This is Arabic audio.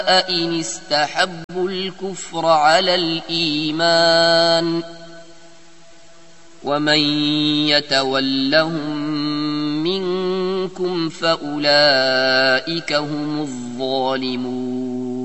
إن استحبوا الكفر على الإيمان ومن يتولهم منكم فأولئك هم الظالمون